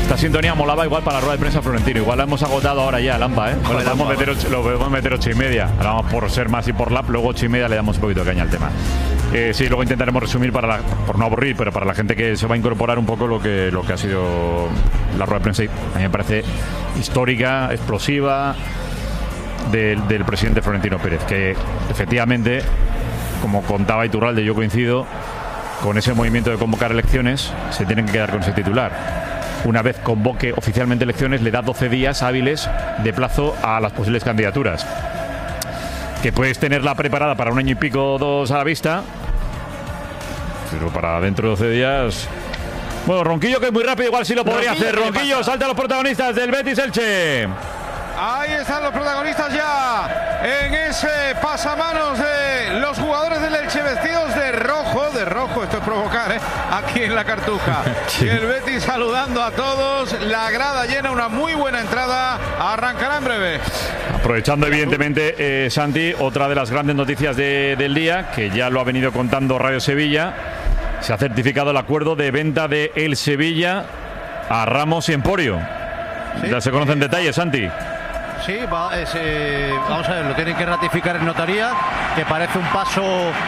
Esta sintonía molaba igual para la rueda de prensa Florentino. Igual la hemos agotado ahora ya, Lampa, ¿eh? Lo podemos meter 8:30. Ahora vamos por ser más y por lap. Luego 8:30 le damos un poquito de caña al tema. Sí, luego intentaremos resumir por no aburrir, pero para la gente que se va a incorporar un poco lo que ha sido la rueda de prensa. A mí me parece histórica, explosiva del presidente Florentino Pérez, que efectivamente, como contaba Iturralde, yo coincido con ese movimiento de convocar elecciones, se tienen que quedar con ese titular. Una vez convoque oficialmente elecciones, le da 12 días hábiles de plazo a las posibles candidaturas. Que puedes tenerla preparada para 1 año y pico, 2 a la vista, pero para dentro de 12 días... Bueno, Ronquillo, que es muy rápido, igual sí lo podría hacer. Ronquillo, salta a los protagonistas del Betis Elche. Ahí están los protagonistas ya en ese pasamanos de los jugadores del Elche vestidos de rojo, esto es provocar, aquí en la Cartuja. Sí. Y el Betis saludando a todos, la grada llena, una muy buena entrada, arrancará en breve. Aprovechando evidentemente, Santi, otra de las grandes noticias del día, que ya lo ha venido contando Radio Sevilla, se ha certificado el acuerdo de venta de El Sevilla a Ramos y Emporio. ¿Sí? Ya se conocen detalles, Santi. Sí, vamos a ver, lo tienen que ratificar en notaría, que parece un paso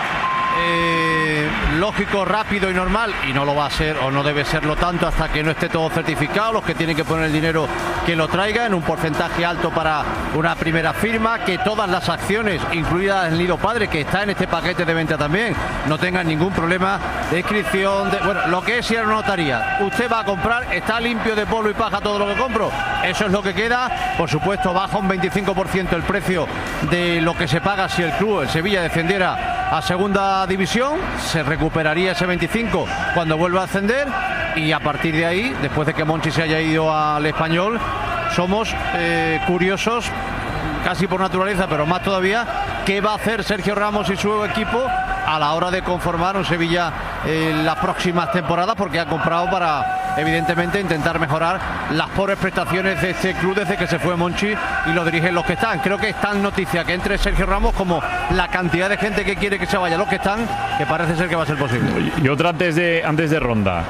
lógico, rápido y normal, y no lo va a ser o no debe serlo tanto hasta que no esté todo certificado. Los que tienen que poner el dinero que lo traigan, un porcentaje alto para una primera firma, que todas las acciones, incluidas el Nido Padre, que está en este paquete de venta también, no tengan ningún problema de inscripción, bueno, lo que es ir a una notaría. Usted va a comprar, está limpio de polvo y paja todo lo que compro, eso es lo que queda. Por supuesto, baja un 25% el precio de lo que se paga si el club, el Sevilla, descendiera a segunda división. Se recuperaría ese 25 cuando vuelva a ascender, y a partir de ahí, después de que Monchi se haya ido al Español, somos curiosos casi por naturaleza, pero más todavía, qué va a hacer Sergio Ramos y su equipo a la hora de conformar un Sevilla en las próximas temporadas, porque ha comprado para, evidentemente, intentar mejorar las pobres prestaciones de este club desde que se fue Monchi y lo dirigen los que están. Creo que es tan noticia que entre Sergio Ramos como la cantidad de gente que quiere que se vaya los que están, que parece ser que va a ser posible. Y otra antes de Ronda.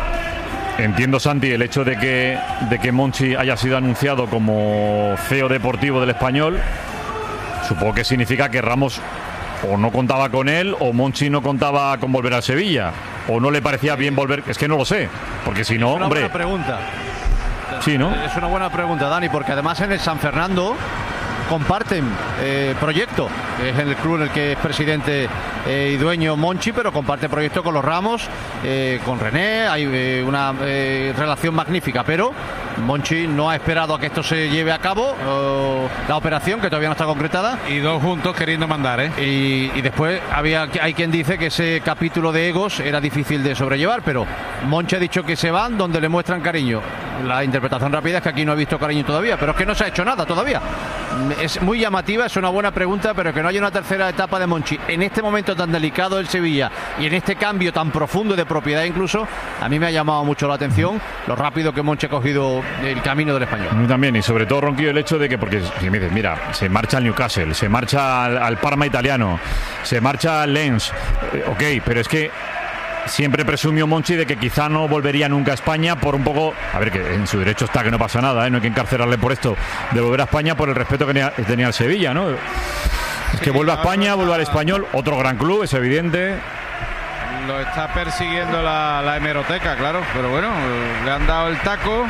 Entiendo, Santi, el hecho de que Monchi haya sido anunciado como CEO deportivo del Español, supongo que significa que Ramos o no contaba con él, o Monchi no contaba con volver al Sevilla, o no le parecía bien volver. Es que no lo sé, porque si no, hombre... Es una buena pregunta. Sí, ¿no? Es una buena pregunta, Dani, porque además en el San Fernando comparten proyecto. Es el club en el que es presidente y dueño Monchi, pero comparte proyecto con los Ramos, con René. Hay una relación magnífica, pero Monchi no ha esperado a que esto se lleve a cabo, la operación, que todavía no está concretada. Y dos juntos queriendo mandar, Y después hay quien dice que ese capítulo de egos era difícil de sobrellevar, pero Monchi ha dicho que se van donde le muestran cariño. La interpretación rápida es que aquí no ha visto cariño todavía, pero es que no se ha hecho nada todavía. Es muy llamativa, es una buena pregunta, pero que no haya una tercera etapa de Monchi en este momento tan delicado del Sevilla y en este cambio tan profundo de propiedad incluso, a mí me ha llamado mucho la atención lo rápido que Monchi ha cogido el camino del Español. A mí también, y sobre todo, Ronquillo, el hecho de que, porque si me dices, mira, se marcha al Newcastle, se marcha al Parma italiano, se marcha al Lens, ok, pero es que siempre presumió Monchi de que quizá no volvería nunca a España por un poco, a ver, que en su derecho está, que no pasa nada, no hay que encarcelarle por esto, de volver a España por el respeto que tenía al Sevilla, ¿no? Es que vuelve a España, vuelve al Español, otro gran club, es evidente. Lo está persiguiendo la hemeroteca, claro, pero bueno, le han dado el taco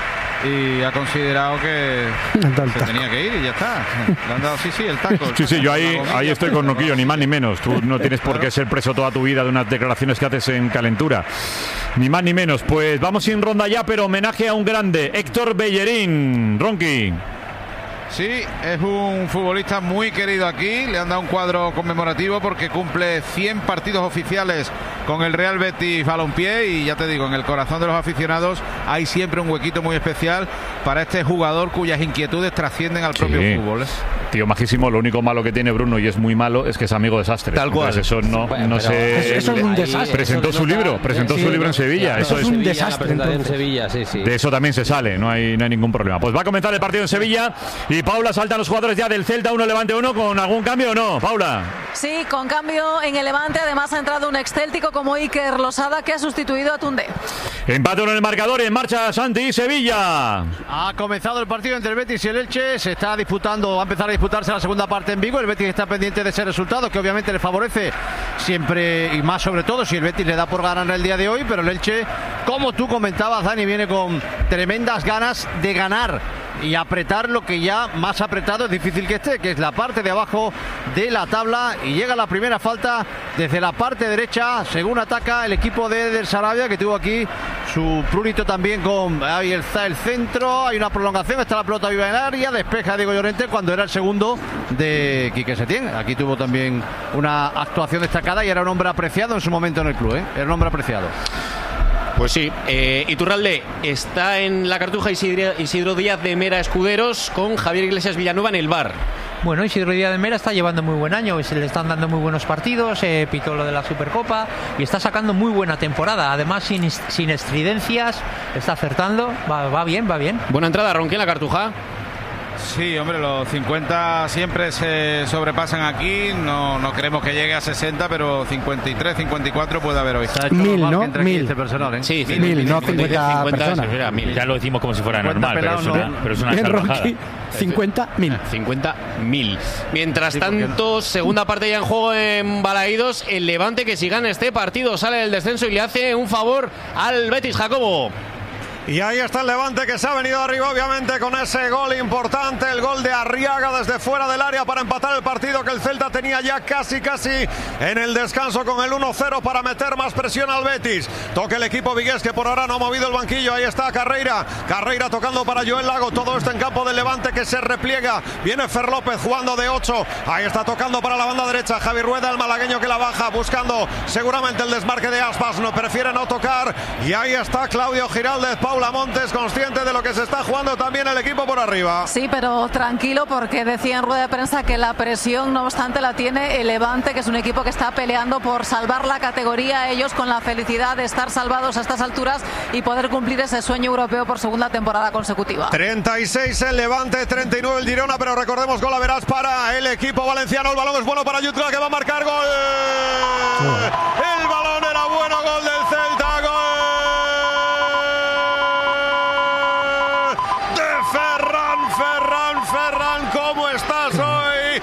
y ha considerado que se tenía que ir y ya está. Le han dado, el taco. Sí, yo ahí estoy con Noquillo, ni más ni menos. Tú no tienes por qué ser preso toda tu vida de unas declaraciones que haces en calentura. Ni más ni menos. Pues vamos sin ronda ya, pero homenaje a un grande, Héctor Bellerín. Ronqui. Sí, es un futbolista muy querido aquí. Le han dado un cuadro conmemorativo porque cumple 100 partidos oficiales con el Real Betis Balompié, y ya te digo, en el corazón de los aficionados hay siempre un huequito muy especial para este jugador cuyas inquietudes trascienden al propio fútbol. Tío majísimo, lo único malo que tiene Bruno, y es muy malo, es que es amigo desastre. Tal cual. Entonces eso no sé. Eso es un desastre. Presentó su libro en Sevilla. Eso es un desastre. En Sevilla, sí. De eso también se sale, no hay ningún problema. Pues va a comenzar el partido en Sevilla y Y Paula, saltan los jugadores ya del Celta, 1 Levante 1, ¿con algún cambio o no, Paula? Sí, con cambio en el Levante. Además ha entrado un excéltico como Iker Losada, que ha sustituido a Tunde. Empate en el marcador, en marcha Santi, Sevilla. Ha comenzado el partido entre el Betis y el Elche. Se está disputando, va a empezar a disputarse la segunda parte en Vigo. El Betis está pendiente de ese resultado, que obviamente le favorece siempre y más, sobre todo si el Betis le da por ganar el día de hoy. Pero el Elche, como tú comentabas, Dani, viene con tremendas ganas de ganar y apretar lo que ya más apretado es difícil que esté, que es la parte de abajo de la tabla. Y llega la primera falta desde la parte derecha, según ataca el equipo de Eder Sarabia, que tuvo aquí su prurito también con... Ahí está el centro, hay una prolongación, está la pelota viva en el área, despeja Diego Llorente cuando era el segundo de Quique Setién. Aquí tuvo también una actuación destacada y era un hombre apreciado en su momento en el club, ¿eh? Era un hombre apreciado. Pues sí, Iturralde está en la Cartuja Isidro Díaz de Mera Escuderos con Javier Iglesias Villanueva en el bar. Bueno, Isidro Díaz de Mera está llevando muy buen año, se le están dando muy buenos partidos, pitó lo de la Supercopa y está sacando muy buena temporada. Además, sin estridencias, está acertando, va bien, va bien. Buena entrada, Ronquín, la Cartuja. Sí, hombre, los 50 siempre se sobrepasan aquí. No creemos que llegue a 60, pero 53, 54 puede haber hoy. 1000, ¿no? 1000. Este personal, ¿eh? Sí, 1000, no 50 personas. Ya lo decimos como si fuera normal, pero es una Bien, salvajada. Ronqui, 50.000. 50.000. Mientras tanto, segunda parte ya en juego en Balaídos. El Levante, que si gana este partido sale del descenso y le hace un favor al Betis, Jacobo. Y ahí está el Levante, que se ha venido arriba obviamente con ese gol importante, el gol de Arriaga desde fuera del área para empatar el partido que el Celta tenía ya casi en el descanso, con el 1-0 para meter más presión al Betis. Toca el equipo vigués, que por ahora no ha movido el banquillo. Ahí está Carreira tocando para Joel Lago. Todo esto en campo del Levante, que se repliega. Viene Fer López jugando de 8. Ahí está tocando para la banda derecha Javi Rueda, el malagueño, que la baja buscando seguramente el desmarque de Aspas. No prefiere no tocar. Y ahí está Claudio Giraldez. Paula Montes, consciente de lo que se está jugando también el equipo por arriba. Sí, pero tranquilo, porque decía en rueda de prensa que la presión, no obstante, la tiene el Levante, que es un equipo que está peleando por salvar la categoría. Ellos con la felicidad de estar salvados a estas alturas y poder cumplir ese sueño europeo por segunda temporada consecutiva. 36 el Levante, 39 el Girona, pero recordemos, gol a verás para el equipo valenciano. El balón es bueno para Jutgla, que va a marcar gol. El balón era bueno, gol del Celta, gol Ferran, ¿cómo estás hoy?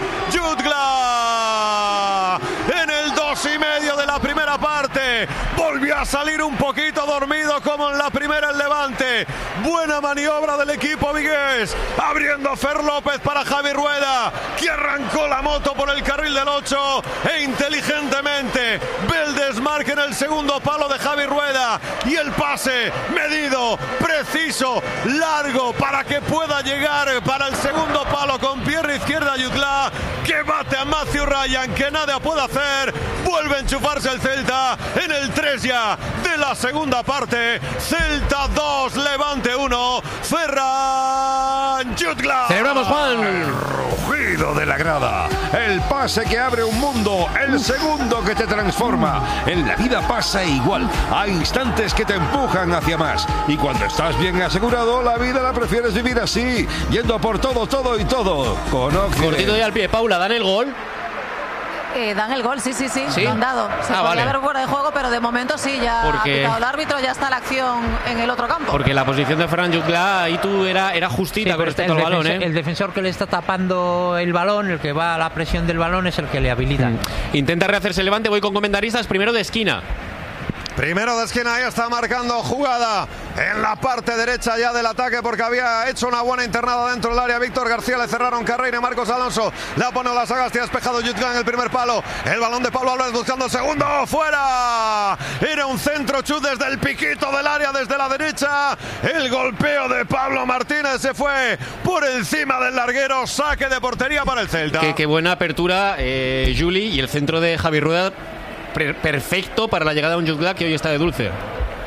Jutgla en el 2,5 de la primera parte volvió a salir un poquito dormido como en la primera el Levante. Buena maniobra del equipo vigués, abriendo Fer López para Javi Rueda, que arrancó la moto por el carril del 8 e inteligentemente ve el desmarque en el segundo palo de Javi Rueda y el pase medido, preciso, largo, para que pueda llegar para el segundo palo con pierna izquierda Jutgla, que bate a Matthew Ryan, que nada puede hacer. Vuelve a enchufarse el Celta en el 3 ya de la segunda parte. Celta 2, Levante 1, Ferran Jutgla. Celebramos, Juan. El rugido de la grada, el pase que abre un mundo, el segundo que te transforma. En la vida pasa igual, hay instantes que te empujan hacia más, y cuando estás bien asegurado, la vida la prefieres vivir así, yendo por todo y todo. Con Occident. Cortito y al pie, Paula, ¿dan el gol? Dan el gol, sí, ¿Sí? lo han dado. Se podría haber fuera de juego, pero de momento sí, ya ha pitado el árbitro, ya está la acción en el otro campo. Porque la posición de Ferran Jutgla ahí era justita, sí, con respecto al balón, ¿eh? El defensor que le está tapando el balón, el que va a la presión del balón, es el que le habilita. Intenta rehacerse el Levante, voy con comentaristas, primero de esquina. Primero de esquina, ahí está marcando jugada en la parte derecha ya del ataque, porque había hecho una buena internada dentro del área Víctor García, le cerraron Carreira y Marcos Alonso, la pone a la Sagasti, ha despejado Jutgla en el primer palo, el balón de Pablo Álvarez buscando el segundo, fuera, era un centro chut desde el piquito del área, desde la derecha, el golpeo de Pablo Martínez se fue por encima del larguero, saque de portería para el Celta. Qué buena apertura, Juli, y el centro de Javi Rueda perfecto para la llegada de un Jutgla que hoy está de dulce.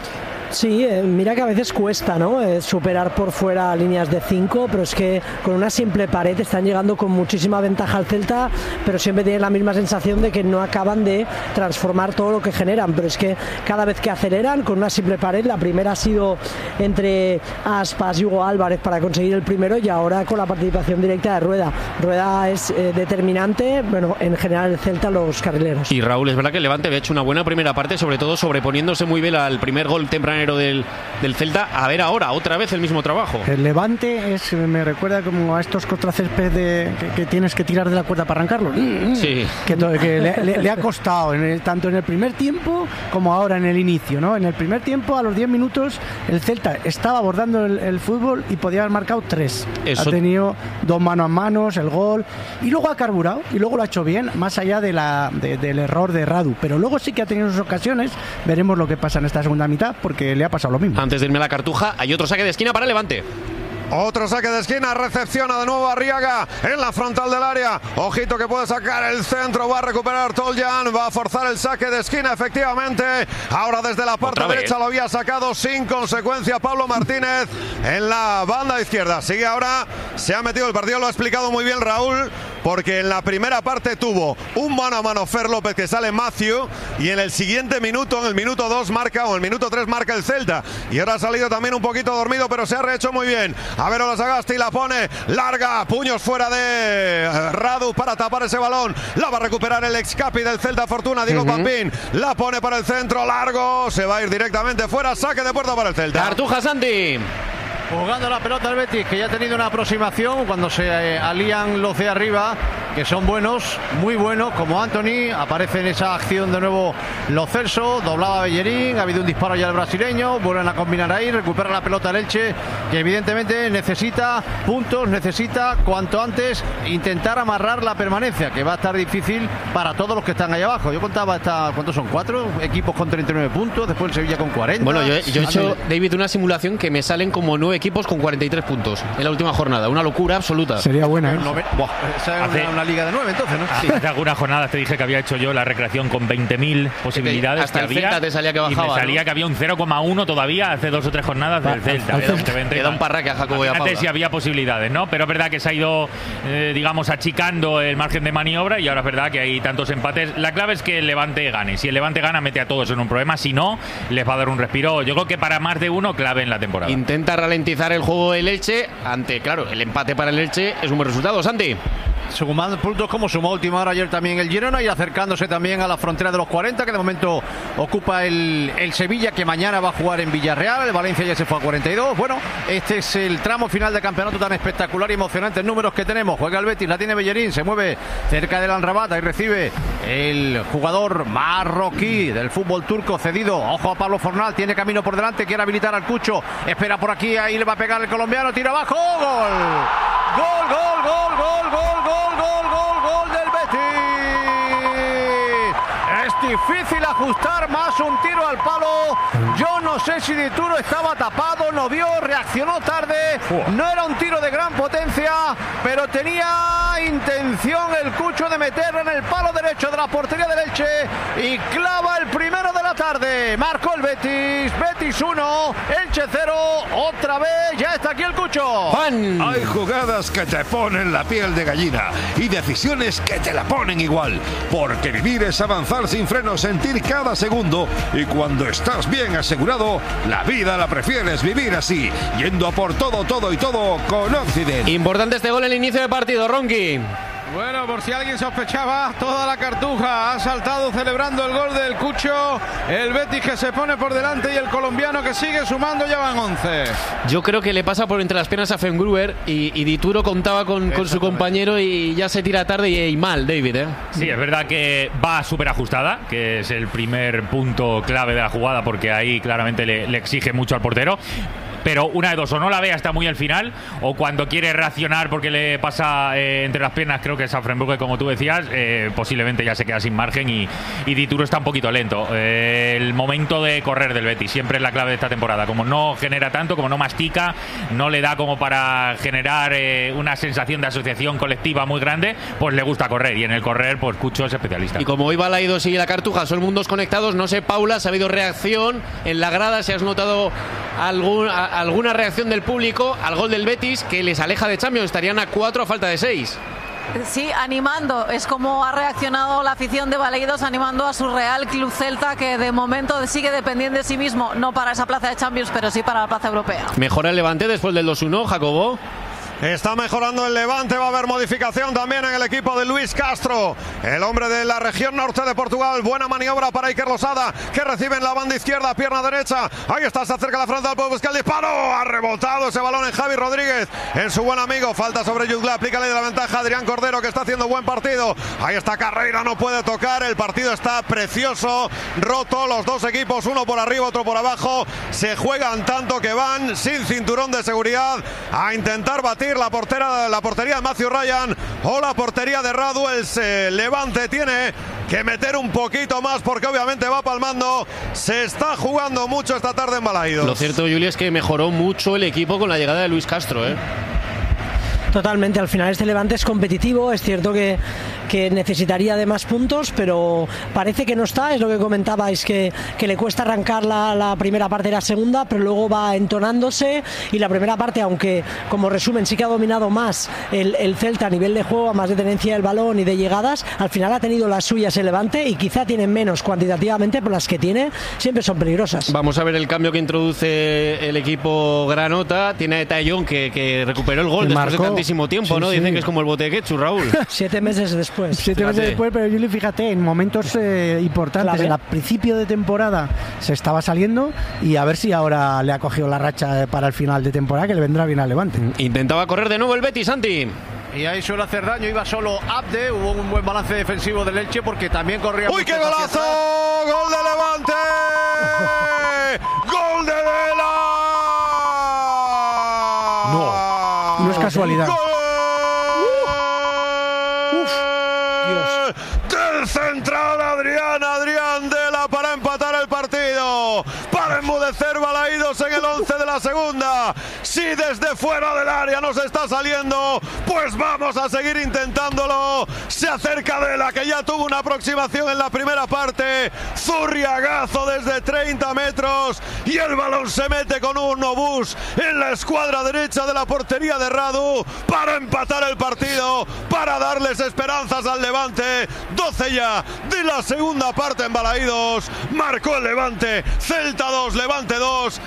Sí, mira que a veces cuesta, ¿no? Superar por fuera líneas de 5, pero es que con una simple pared están llegando con muchísima ventaja al Celta, pero siempre tienen la misma sensación de que no acaban de transformar todo lo que generan. Pero es que cada vez que aceleran con una simple pared, la primera ha sido entre Aspas y Hugo Álvarez para conseguir el primero, y ahora con la participación directa de Rueda. Rueda es determinante, bueno, en general el Celta, los carrileros. Y Raúl, es verdad que el Levante había hecho una buena primera parte, sobre todo sobreponiéndose muy bien al primer gol tempranero del Celta. A ver ahora, otra vez el mismo trabajo. El Levante me recuerda como a estos contracésped que tienes que tirar de la cuerda para arrancarlo. Sí. Que le ha costado, tanto en el primer tiempo como ahora en el inicio, ¿no? En el primer tiempo, a los 10 minutos, el Celta estaba abordando el fútbol y podía haber marcado 3. Ha tenido 2 mano a manos, el gol, y luego ha carburado, y luego lo ha hecho bien, más allá del error de Radu. Pero luego sí que ha tenido sus ocasiones. Veremos lo que pasa en esta segunda mitad, porque le ha pasado lo mismo. Antes de irme a la Cartuja, hay otro saque de esquina para el Levante. Otro saque de esquina, recepciona de nuevo Arriaga en la frontal del área. Ojito que puede sacar el centro, va a recuperar Toljan, va a forzar el saque de esquina, efectivamente. Ahora desde la parte derecha lo había sacado sin consecuencia Pablo Martínez en la banda izquierda. Sigue ahora, se ha metido el partido, lo ha explicado muy bien Raúl, porque en la primera parte tuvo un mano a mano Fer López que sale Matthew, y en el siguiente minuto, en el minuto 2 marca, o en el minuto 3 marca el Celta. Y ahora ha salido también un poquito dormido, pero se ha rehecho muy bien. A ver, Olasagasti la pone larga, puños fuera de Radu para tapar ese balón. La va a recuperar el ex capi del Celta Fortuna, Diego Pampín. La pone para el centro, largo, se va a ir directamente fuera, saque de puerta para el Celta. Cartuja, Santi. Jugando la pelota el Betis, que ya ha tenido una aproximación cuando se alían los de arriba, que son buenos, muy buenos, como Anthony. Aparece en esa acción de nuevo Lo Celso, doblaba Bellerín, ha habido un disparo ya del brasileño, vuelven a combinar ahí, recupera la pelota el Elche, que evidentemente necesita puntos, necesita cuanto antes intentar amarrar la permanencia, que va a estar difícil para todos los que están ahí abajo. Yo contaba ¿cuántos son? 4 equipos con 39 puntos, después el Sevilla con 40. Bueno, yo he hecho, David, una simulación que me salen como 9 equipos con 43 puntos en la última jornada. Una locura absoluta. Sería buena, ¿eh? Esa es una liga de 9, entonces, ¿no? Sí. Hace algunas jornadas te dije que había hecho yo la recreación con 20.000 posibilidades. Hasta que el había, Celta te salía que bajaba, y me salía, ¿no?, que había un 0,1 todavía hace 2 o 3 jornadas del Celta. Queda un parraque a Jacobo y a Paula. Antes sí había posibilidades, ¿no? Pero es verdad que se ha ido, digamos, achicando el margen de maniobra, y ahora es verdad que hay tantos empates. La clave es que el Levante gane. Si el Levante gana, mete a todos en un problema. Si no, les va a dar un respiro. Yo creo que para más de uno, clave en la temporada. Intenta ralentizar el juego del Elche ante, claro, el empate para el Elche es un buen resultado. Santi. Sumando puntos como sumó última hora ayer también el Girona, y acercándose también a la frontera de los 40, que de momento ocupa el Sevilla, que mañana va a jugar en Villarreal. El Valencia ya se fue a 42. Bueno, este es el tramo final de campeonato tan espectacular y emocionante. Números que tenemos. Juega el Betis, la tiene Bellerín, se mueve cerca del Amrabat y recibe el jugador marroquí del fútbol turco cedido. Ojo a Pablo Fornal, tiene camino por delante, quiere habilitar al Cucho, espera por aquí, ahí le va a pegar el colombiano, tira abajo, gol. Gol, gol, gol, gol, gol, gol, gol, gol, gol del Betis. Es difícil ajustar más un tiro al palo. Yo no sé si Di Turo estaba tapado, no vio, reaccionó tarde. No era un tiro de gran potencia, pero tenía intención el Cucho de meterlo en el palo derecho de la portería del Elche, y clava el primero de la tarde. Marcó el Betis. Betis 1, Elche 0. Otra vez, ya está aquí el Cucho. Juan. Hay jugadas que te ponen la piel de gallina y decisiones que te la ponen igual, porque vivir es avanzar sin freno, sentir cada segundo, y cuando estás bien asegurado, la vida la prefieres vivir así, yendo a por todo, todo y todo con Occident. Importante este gol en el inicio del partido, Ronqui. Bueno, por si alguien sospechaba, toda la Cartuja ha saltado celebrando el gol del Cucho. El Betis que se pone por delante y el colombiano que sigue sumando, ya van 11. Yo creo que le pasa por entre las piernas a Fengruber, y Di Turo contaba con su compañero y ya se tira tarde y mal, David, ¿eh? Sí, es verdad que va súper ajustada, que es el primer punto clave de la jugada, porque ahí claramente le exige mucho al portero. pero una de dos, o no la ve hasta muy al final, o cuando quiere reaccionar porque le pasa entre las piernas, creo que es a Frenburg, como tú decías, posiblemente ya se queda sin margen y Dituro está un poquito lento. El momento de correr del Betis siempre es la clave de esta temporada, como no genera tanto, como no mastica, no le da como para generar una sensación de asociación colectiva muy grande, pues le gusta correr, y en el correr pues Cucho es especialista. Y como hoy Balaidos y la Cartuja son mundos conectados, no sé, Paula, si ha habido reacción en la grada, si has notado alguna reacción del público al gol del Betis que les aleja de Champions. Estarían a 4 a falta de 6. Sí, animando, es como ha reaccionado la afición de Balaidos, animando a su Real Club Celta, que de momento sigue dependiendo de sí mismo, no para esa plaza de Champions, pero sí para la plaza europea. ¿Mejora el Levante después del 2-1, Jacobo? Está mejorando el Levante, va a haber modificación también en el equipo de Luis Castro, el hombre de la región norte de Portugal. Buena maniobra para Iker Losada, que recibe en la banda izquierda, pierna derecha. Ahí está, se acerca la frontal, puede buscar el disparo. Ha rebotado ese balón en Javi Rodríguez, en su buen amigo. Falta sobre Jutgla, aplica ley de la ventaja Adrián Cordero, que está haciendo buen partido. Ahí está Carreira, no puede tocar. El partido está precioso, roto. Los dos equipos, uno por arriba, otro por abajo. Se juegan tanto que van sin cinturón de seguridad a intentar batir la portería de Matthew Ryan o la portería de Radu. El Levante tiene que meter un poquito más porque obviamente va palmando. Se está jugando mucho esta tarde en Balaidos. Lo cierto, Juli, es que mejoró mucho el equipo con la llegada de Luis Castro, Totalmente, al final este Levante es competitivo, es cierto que necesitaría de más puntos, pero parece que no está, es lo que comentabais, que le cuesta arrancar la primera parte de la segunda, pero luego va entonándose, y la primera parte, aunque como resumen sí que ha dominado más el Celta a nivel de juego, a más de tenencia del balón y de llegadas, al final ha tenido las suyas el Levante, y quizá tienen menos cuantitativamente, pero las que tiene siempre son peligrosas. Vamos a ver el cambio que introduce el equipo granota. Tiene a Tallón que recuperó el gol después de tantísimo tiempo, sí, ¿no? Sí. Dicen que es como el bote de ketchup, Raúl. 7 meses después. 7 meses después, pero Juli, fíjate, en momentos importantes, en el principio de temporada se estaba saliendo, y a ver si ahora le ha cogido la racha para el final de temporada, que le vendrá bien al Levante. Intentaba correr de nuevo el Betis, Santi. Y ahí suele hacer daño, iba solo Abde, hubo un buen balance defensivo del Elche porque también corría. ¡Uy, qué golazo! ¡Gol de Levante! ¡Gol de Vela! No es casualidad. Del central Adrián Dela para empatar el partido, para enmudecer Balaidos en el 11 de la segunda. Si desde fuera del área nos está saliendo, pues vamos a seguir intentándolo. Se acerca Dela, que ya tuvo una aproximación en la primera parte. Zurriagazo desde 30 metros y el balón se mete con un obús en la escuadra derecha de la portería de Radu para empatar el partido, para darles esperanzas al Levante. 12 ya de la segunda parte en Balaidos. Marcó el Levante. Celta 2, Levante 2.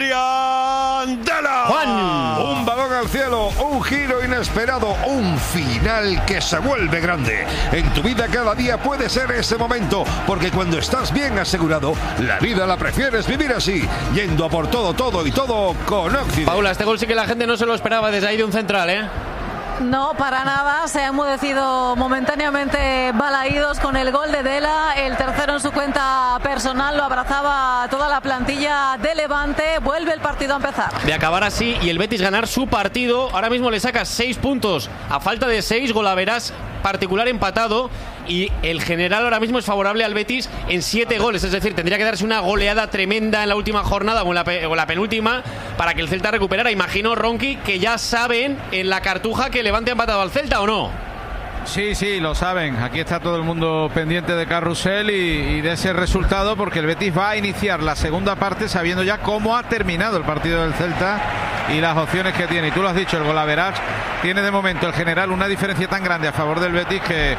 Adrián Dela. Un balón al cielo, un giro inesperado, un final que se vuelve grande. En tu vida cada día puede ser ese momento, porque cuando estás bien asegurado, la vida la prefieres vivir así, yendo a por todo con Occident. Paula, este gol sí que la gente no se lo esperaba desde ahí de un central, No, para nada, se ha enmudecido momentáneamente Balaidos con el gol de Dela, el tercero en su cuenta personal, lo abrazaba toda la plantilla de Levante. Vuelve el partido a empezar. De acabar así y el Betis ganar su partido, ahora mismo le saca 6 puntos a falta de 6, golaveras particular empatado, y el general ahora mismo es favorable al Betis en 7 goles, es decir, tendría que darse una goleada tremenda en la última jornada o en la penúltima para que el Celta recuperara. Imagino, Ronqui, que ya saben en la Cartuja que Levante ha empatado al Celta, ¿o no? Sí, lo saben. Aquí está todo el mundo pendiente de Carrusel y de ese resultado, porque el Betis va a iniciar la segunda parte sabiendo ya cómo ha terminado el partido del Celta y las opciones que tiene. Y tú lo has dicho, el golaveras tiene de momento el general una diferencia tan grande a favor del Betis que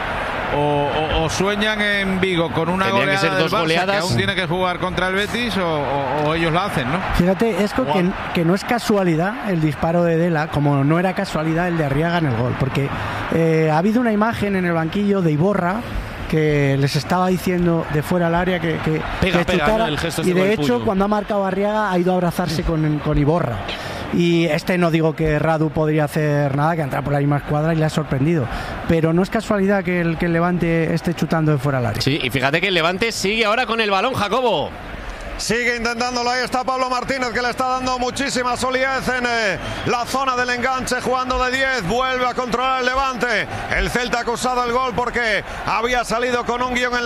o sueñan en Vigo con una Tendrían goleada que ser del dos Barça, goleadas, que aún tiene que jugar contra el Betis, o ellos la hacen, ¿no? Fíjate, es que no es casualidad el disparo de Dela, como no era casualidad el de Arriaga en el gol, porque ha habido una imagen en el banquillo de Iborra que les estaba diciendo de fuera al área que chutara, ¿no? El gesto y de hecho puño. cuando ha marcado Arriaga ha ido a abrazarse con Iborra. Y no digo que Radu podría hacer nada, que ha entrado por la misma escuadra y le ha sorprendido, pero no es casualidad que el Levante esté chutando de fuera al área. Sí, y fíjate que el Levante sigue ahora con el balón, Jacobo. Sigue intentándolo, ahí está Pablo Martínez, que le está dando muchísima solidez en la zona del enganche, jugando de 10, vuelve a controlar el Levante. El Celta ha acusado el gol porque había salido con un guión en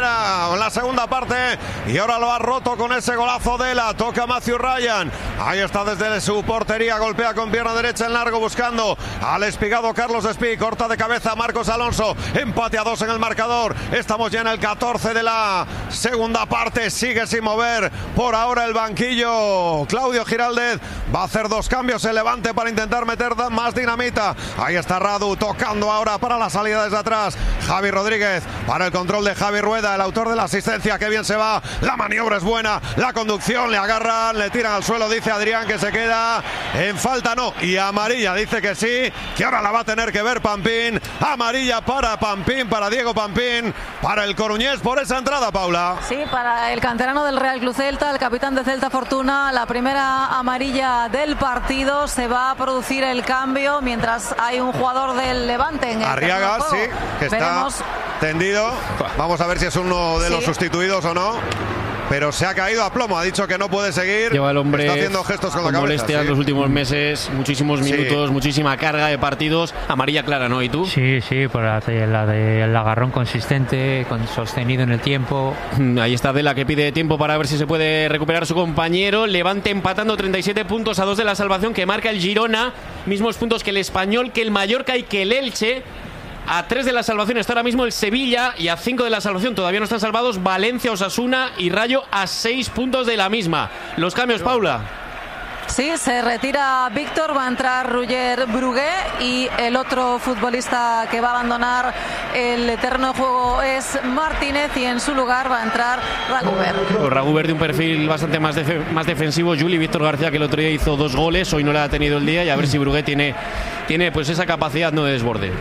la segunda parte, y ahora lo ha roto con ese golazo de la toca Matthew Ryan. Ahí está desde su portería, golpea con pierna derecha en largo buscando al espigado Carlos Espí, corta de cabeza Marcos Alonso, empate a 2 en el marcador. Estamos ya en el 14 de la segunda parte, sigue sin mover por ahora el banquillo Claudio Giraldez. Va a hacer 2 cambios el Levante para intentar meter más dinamita. Ahí está Radu tocando ahora para la salida desde atrás. Javi Rodríguez para el control de Javi Rueda, el autor de la asistencia. Que bien se va, la maniobra es buena, la conducción, le agarran, le tiran al suelo, dice Adrián que se queda en falta, no, y amarilla dice que sí, que ahora la va a tener que ver Pampín. Amarilla para Pampín, para Diego Pampín, para el coruñés por esa entrada, Paula. Sí, para el canterano del Real Club Celta, el capitán de Celta Fortuna, la primera amarilla del partido. Se va a producir el cambio mientras hay un jugador del Levante en el Arriaga, sí, que veremos. Está tendido. Vamos a ver si es uno de los sustituidos o no. Pero se ha caído a plomo, ha dicho que no puede seguir. Lleva el hombre está haciendo gestos con la cabeza. Molestias los últimos meses, muchísimos minutos, muchísima carga de partidos. Amarilla clara, ¿no? ¿Y tú? Sí, por la del agarrón consistente, sostenido en el tiempo. Ahí está Dela, que pide tiempo para ver si se puede recuperar su compañero. Levante empatando 37 puntos a 2 de la salvación, que marca el Girona. Mismos puntos que el Español, que el Mallorca y que el Elche. A 3 de la salvación está ahora mismo el Sevilla, y a 5 de la salvación todavía no están salvados Valencia, Osasuna y Rayo, a 6 puntos de la misma. Los cambios, Paula. Sí, se retira Víctor, va a entrar Roger Brugué, y el otro futbolista que va a abandonar el eterno juego es Martínez, y en su lugar va a entrar Raguber. Raguber de un perfil bastante más defensivo. Juli, Víctor García, que el otro día hizo 2 goles, hoy no le ha tenido el día, y a ver si Brugué tiene pues esa capacidad de desborde.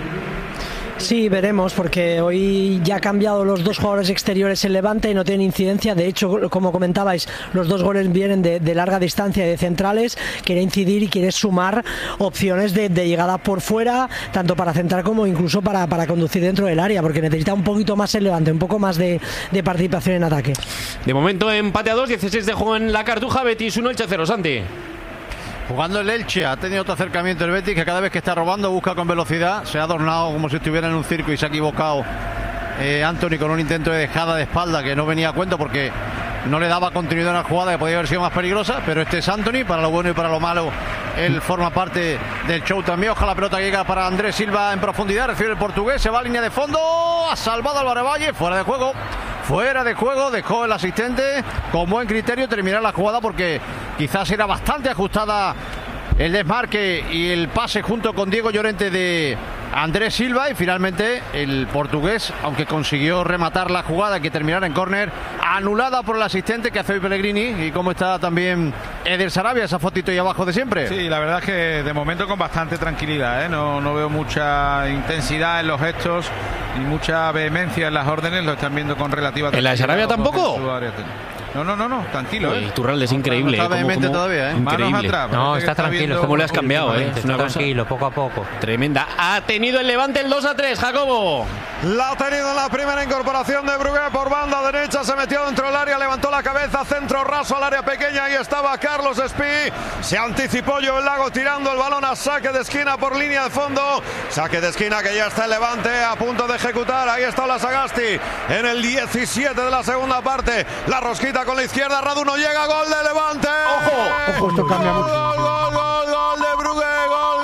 Sí, veremos, porque hoy ya ha cambiado los 2 jugadores exteriores en Levante y no tienen incidencia. De hecho, como comentabais, los 2 goles vienen de larga distancia y de centrales. Quiere incidir y quiere sumar opciones de llegada por fuera, tanto para centrar como incluso para conducir dentro del área, porque necesita un poquito más el Levante, un poco más de participación en ataque. De momento empate a 2, 16 de juego en la Cartuja. Betis 1, Elche 0, Santi. Jugando el Elche, ha tenido otro acercamiento el Betis, que cada vez que está robando busca con velocidad. Se ha adornado como si estuviera en un circo y se ha equivocado Anthony con un intento de dejada de espalda que no venía a cuento porque no le daba continuidad a una jugada que podía haber sido más peligrosa. Pero este es Anthony, para lo bueno y para lo malo, él forma parte del show también. Ojalá la pelota llega para Andrés Silva en profundidad, recibe el portugués, se va a línea de fondo, ha salvado Álvaro Valle, fuera de juego, dejó el asistente con buen criterio terminar la jugada, porque quizás era bastante ajustada el desmarque y el pase junto con Diego Llorente de Andrés Silva, y finalmente el portugués, aunque consiguió rematar la jugada que terminara en córner, anulada por el asistente que hace hoy Pellegrini. Y cómo está también Eder Sarabia, esa fotito ahí abajo de siempre. Sí, la verdad es que de momento con bastante tranquilidad, ¿eh? No veo mucha intensidad en los gestos y mucha vehemencia en las órdenes, lo están viendo con relativa tranquilidad. ¿En la de Sarabia tampoco? No, tranquilo. El Turralde es increíble. No está vehemente todavía, Manos atrás. No, está tranquilo. ¿Cómo le has cambiado, Está tranquilo, poco a poco. Tremenda. Ha tenido el Levante el 2-3, Jacobo. La ha tenido en la primera incorporación de Brugué por banda derecha, se metió dentro del área, levantó la cabeza, centro raso al área pequeña, ahí estaba Carlos Espí, se anticipó Joel Lago tirando el balón a saque de esquina por línea de fondo, saque de esquina que ya está el Levante a punto de ejecutar. Ahí está la Sagasti en el 17 de la segunda parte, la rosquita con la izquierda, Radu no llega, gol de Levante. Ojo, esto cambia mucho. Gol de Brugué, gol.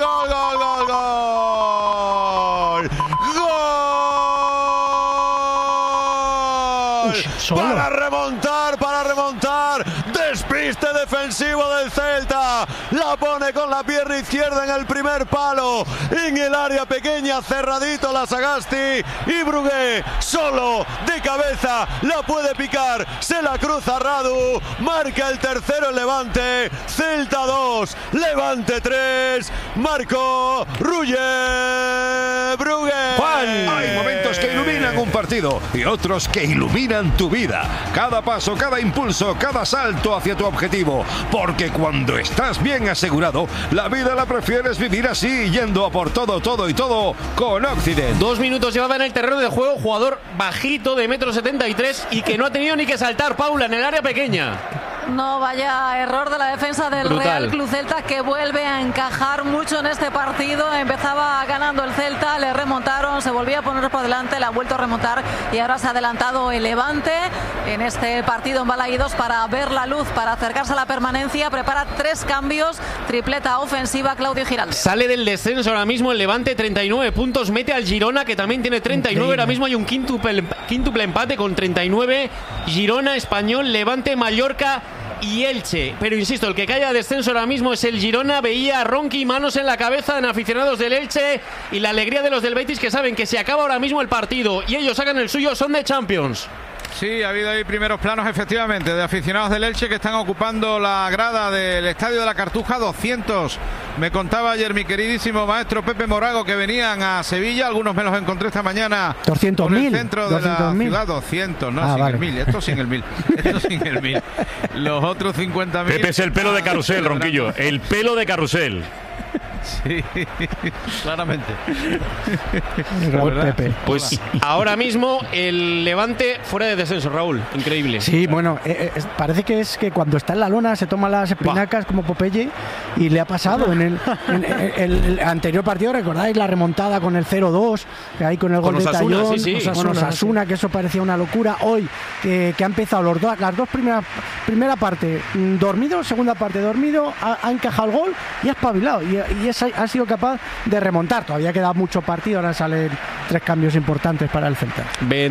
Para remontar, despiste defensivo del Celta, la pone con la pierna izquierda en el primer palo, en el área pequeña, cerradito la Sagasti, y Brugué solo de cabeza la puede picar, se la cruza Radu, marca el tercero el Levante, Celta 2, Levante 3, marcó Roger Brugué. Hay momentos que iluminan un partido y otros que iluminan tu vida. Cada paso, cada impulso, cada salto hacia tu objetivo. Porque porque cuando estás bien asegurado, la vida la prefieres vivir así, yendo a por todo con Occident. 2 minutos llevaba en el terreno de juego, jugador bajito de 1,73 m y que no ha tenido ni que saltar, Paula, en el área pequeña. No, vaya error de la defensa del Real Club Celta, que vuelve a encajar mucho en este partido. Empezaba ganando el Celta, le remontaron, se volvía a poner por delante, le ha vuelto a remontar y ahora se ha adelantado el Levante en este partido en Balaídos para ver la luz, para acercarse a la permanencia. Prepara 3 cambios, tripleta ofensiva Claudio Giraldez. Sale del descenso ahora mismo el Levante, 39 puntos, mete al Girona, que también tiene 39. Ahora mismo hay un quíntuple empate con 39. Girona, Español, Levante, Mallorca y Elche. Pero insisto, el que cae a descenso ahora mismo es el Girona. Veía a Ronqui, manos en la cabeza en aficionados del Elche, y la alegría de los del Betis, que saben que se acaba ahora mismo el partido y ellos sacan el suyo, son de Champions. Sí, ha habido ahí primeros planos, efectivamente, de aficionados del Elche que están ocupando la grada del Estadio de la Cartuja. 200, me contaba ayer mi queridísimo maestro Pepe Morago, que venían a Sevilla. Algunos me los encontré esta mañana. 200.000. En el centro de la ciudad. 200, no, sin el 1000. Esto sin el 1000. Esto sin el 1000. Los otros 50.000. Pepe es el pelo de carrusel, Ronquillo. El pelo de carrusel. Sí, claramente. Pues ahora mismo el Levante fuera de descenso, Raúl. Increíble. Sí, bueno, parece que es que cuando está en la lona se toma las espinacas como Popeye, y le ha pasado en el anterior partido. ¿Recordáis la remontada con el 0-2? Ahí con el gol de Tallón, con Osasuna, que eso parecía una locura. Hoy que ha empezado las dos primera parte dormido, segunda parte dormido, ha encajado el gol y ha espabilado y ha sido capaz de remontar. Todavía queda mucho partido, ahora salen 3 cambios importantes para el Celta.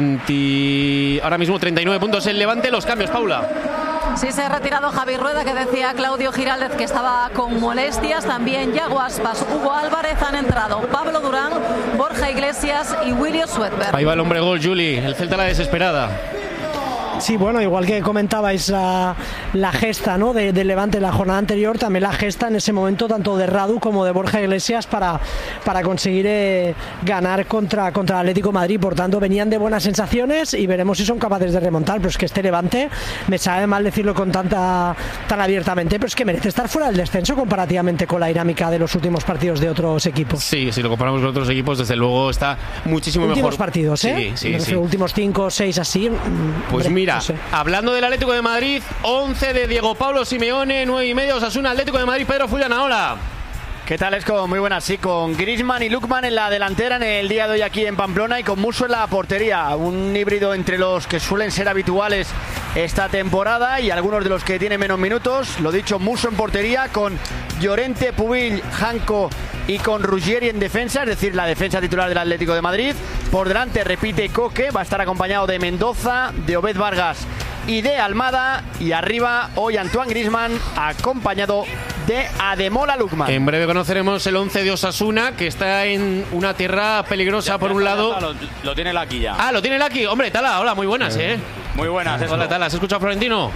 Ahora mismo 39 puntos el Levante. Los cambios, Paula. Sí, se ha retirado Javi Rueda, que decía Claudio Giraldez que estaba con molestias. También Yago Aspas, Hugo Álvarez. Han entrado Pablo Durán, Borja Iglesias y William Swedberg. Ahí va el hombre gol, Juli. El Celta la desesperada. Sí, bueno, igual que comentabais la gesta, ¿no?, de Levante en la jornada anterior, también la gesta en ese momento tanto de Radu como de Borja Iglesias para conseguir ganar contra el Atlético de Madrid. Por tanto, venían de buenas sensaciones y veremos si son capaces de remontar. Pero es que este Levante, me sabe mal decirlo tan abiertamente, pero es que merece estar fuera del descenso comparativamente con la dinámica de los últimos partidos de otros equipos. Sí, si lo comparamos con otros equipos, desde luego está muchísimo mejor. Últimos partidos, Sí. Los últimos 5 o 6 así. Pues mira, no sé. Hablando del Atlético de Madrid, 11 de Diego Pablo Simeone, 9:30 Osasuna, Atlético de Madrid. Pedro Fullana, hola. ¿Qué tal, Esco? Muy buenas, sí, con Griezmann y Lookman en la delantera en el día de hoy aquí en Pamplona y con Musso en la portería. Un híbrido entre los que suelen ser habituales esta temporada y algunos de los que tienen menos minutos. Lo dicho, Musso en portería con Llorente, Pubil, Janko y con Ruggieri en defensa, es decir, la defensa titular del Atlético de Madrid. Por delante repite Coque, va a estar acompañado de Mendoza, de Obed Vargas y de Almada, y arriba hoy Antoine Griezmann acompañado de Ademola Lookman. En breve conoceremos el 11 de Osasuna, que está en una tierra peligrosa ya, por un lado. Lo tiene Laki ya. Ah, lo tiene Laki. Hombre, Tala, hola, muy buenas, Muy buenas. Hola, Tala, ¿has escuchado a Florentino?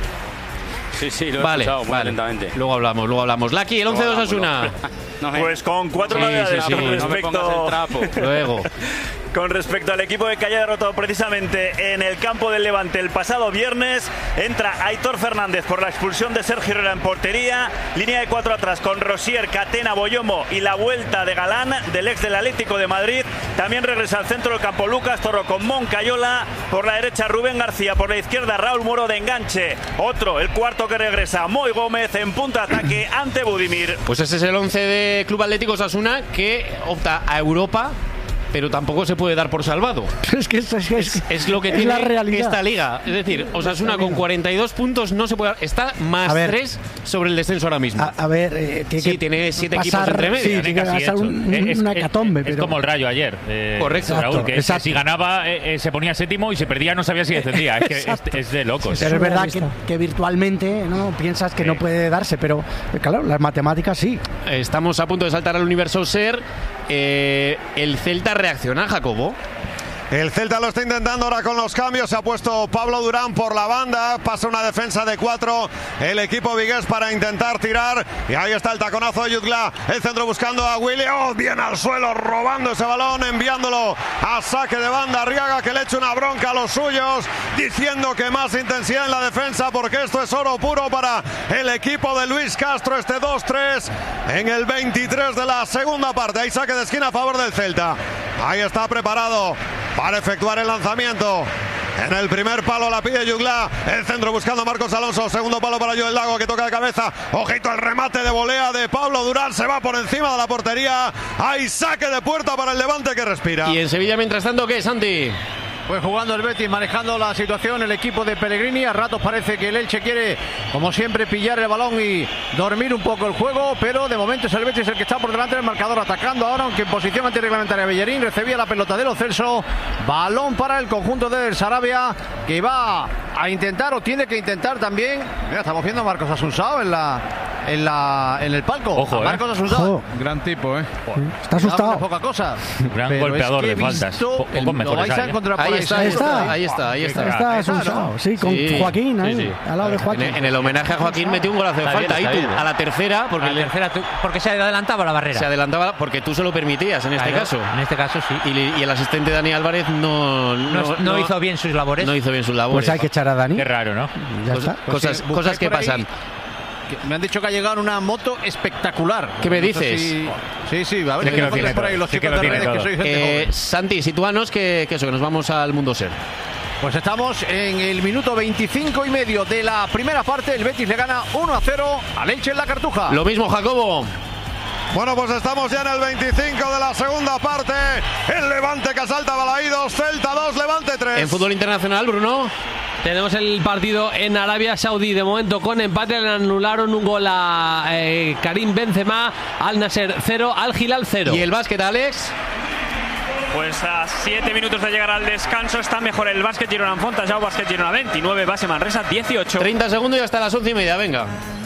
Sí, lo he escuchado muy atentamente. Luego hablamos. Laki, el 11 de Osasuna. Pues con 4 novedades con respecto... No me pongas el trapo. Luego. Con respecto al equipo que haya derrotado precisamente en el campo del Levante el pasado viernes, entra Aitor Fernández por la expulsión de Sergio Herrera en portería, línea de 4 atrás con Rosier, Catena, Boyomo y la vuelta de Galán del ex del Atlético de Madrid. También regresa al centro del campo Lucas Torro con Moncayola, por la derecha Rubén García, por la izquierda Raúl Moro de enganche, el cuarto que regresa Moy Gómez en punta ataque ante Budimir. Pues ese es el 11 de Club Atlético Osasuna, que opta a Europa, pero tampoco se puede dar por salvado. Es lo que tiene esta liga. Es decir, Osasuna con 42 puntos no se puede dar. Está más 3 sobre el descenso ahora mismo. A ver, tiene 7 equipos entre medio. Sí, tiene que pasar una hecatombe. Es como el Rayo ayer. Correcto. Raúl, que si ganaba se ponía séptimo y si perdía no sabía si descendía. Es de locos. Pero es verdad que virtualmente no piensas que no puede darse, pero claro, las matemáticas sí. Estamos a punto de saltar al universo SER. El Celta reacciona, Jacobo. El Celta lo está intentando ahora con los cambios. Se ha puesto Pablo Durán por la banda. Pasa una defensa de 4 el equipo vigués para intentar tirar. Y ahí está el taconazo de Jutgla. El centro buscando a Willy. Oh, bien al suelo, robando ese balón, enviándolo a saque de banda. Arriaga, que le echa una bronca a los suyos, diciendo que más intensidad en la defensa, porque esto es oro puro para el equipo de Luis Castro. Este 2-3 en el 23 de la segunda parte. Hay saque de esquina a favor del Celta. Ahí está preparado para efectuar el lanzamiento. En el primer palo la pide Jutgla. El centro buscando a Marcos Alonso. Segundo palo para Joel Lago, que toca de cabeza. Ojito el remate de volea de Pablo Durán. Se va por encima de la portería. Hay saque de puerta para el Levante, que respira. Y en Sevilla, mientras tanto, ¿qué, Santi? Pues jugando el Betis, manejando la situación el equipo de Pellegrini. A ratos parece que el Elche quiere, como siempre, pillar el balón y dormir un poco el juego, pero de momento es el Betis el que está por delante del marcador, atacando ahora, aunque en posición antirreglamentaria. Bellerín recibía la pelota de Lo Celso. Balón para el conjunto del Sarabia, que va a intentar, o tiene que intentar también. Mira, estamos viendo a Marcos Asunsao en el palco. Ojo, Marcos Asunsao. Gran tipo, Está asustado. Poca cosa. Gran Pero golpeador es que de faltas. Pocos mejores lo vais a hay, encontrar por Ahí está. Está Asunsao, sí, con Joaquín ahí, al lado de Joaquín. En el homenaje a Joaquín metió un golazo de falta. Ahí tú, a la tercera, porque se adelantaba la barrera. Se adelantaba porque tú se lo permitías en este caso. En este caso sí. Y el asistente Dani Álvarez no hizo bien sus labores. No hizo bien sus labores. Pues hay que echar a Dani. Qué raro, ¿no? Ya está. Cosas que pasan. Me han dicho que ha llegado una moto espectacular. ¿Qué me dices? Sí, a ver, que por ahí los chicos de redes, que sois gente joven. Santi, sitúanos que nos vamos al Mundo Ser. Pues estamos en el minuto 25 y medio de la primera parte. El Betis le gana 1-0 al Elche en la Cartuja. Lo mismo, Jacobo. Bueno, pues estamos ya en el 25 de la segunda parte. El Levante que asalta Balaídos. Celta 2, Levante 3. En fútbol internacional, Bruno. Tenemos el partido en Arabia Saudí. De momento con empate, le anularon un gol a Karim Benzema. Al Nasser 0, Al Hilal 0. ¿Y el básquet, Alex? Pues a 7 minutos de llegar al descanso está mejor el básquet Girona en Fontajau, básquet Girona 29, base Manresa 18. 30 segundos y hasta las 11:30, venga.